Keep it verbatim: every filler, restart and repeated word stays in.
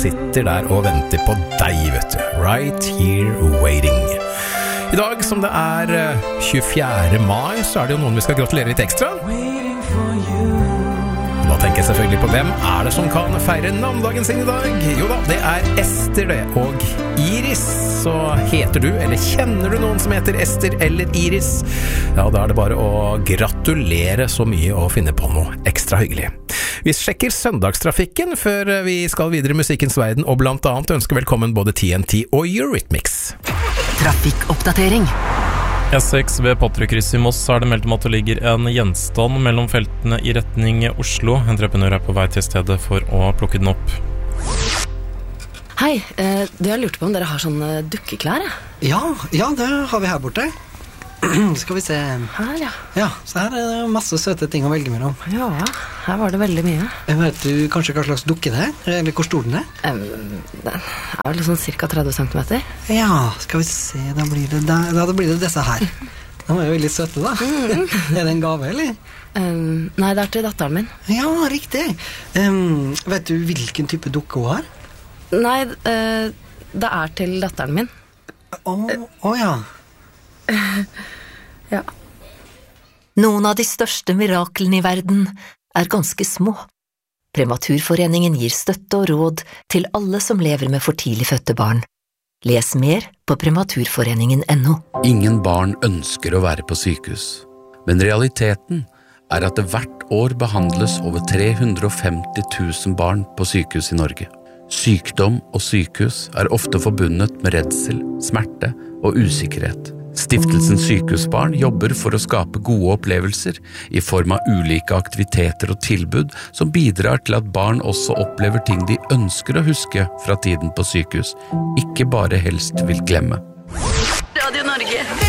sitter der og venter på deg, vet du. Right here waiting. I dag, som det er tjuefjerde mai, så er det jo noen vi skal gratulere litt ekstra. Da tenker jeg selvfølgelig på hvem er det som kan feire navndagen sin i dag? Jo da, det er Ester det, og Iris. Så heter du, eller kjenner du noen som heter Ester eller Iris? Ja, da er det bare å gratulere så mye og finne på noe ekstra hyggelig. Vi sjekker søndagstrafikken før vi skal videre i musikkens verden, og blant annet ønsker velkommen både T N T og Eurythmics. Trafikkoppdatering. E seks ved Potterøy-krysset i Moss er det meldt om at det ligger en gjenstand mellom feltene i retning Oslo. Entreprenør er på vei til stedet for å plukke den opp. Hei, eh, du har lurt på om dere har sånne dukkeklær, ja? Ja, ja, det har vi her borte. Skal vi se. Her, ja. Ja, så her er det masse søte ting å velge mellom. Ja, her var det veldig mye. Vet du kanskje hva slags dukke det er? Eller hvor stor den er? Um, det er vel sånn cirka tretti centimeter. Ja, skal vi se, da blir det, da, da blir det disse her. De er jo veldig søte da. Mm. Er det en gave, eller? Um, nei, det er til datteren min. Ja, riktig. Um, vet du hvilken type dukke hun har? Nei, uh, det er til datteren min. Å, oh, oh, ja. Ja. Noen av de største miraklene i verden er ganske små. Prematurforeningen gir støtte og råd til alle som lever med for tidlig fødte barn. Les mer på prematurforeningen punktum no. Ingen barn ønsker å være på sykehus, men realiteten er at det hvert år behandles over tre hundre og femti tusen barn på sykehus i Norge. Sykdom og sykehus er ofte forbundet med redsel, smerte og usikkerhet. Stiftelsen Sykehusbarn jobber for å skape gode opplevelser i form av ulike aktiviteter og tilbud som bidrar til at barn også opplever ting de ønsker å huske fra tiden på sykehus, ikke bare helst vil glemme. Radio Norge.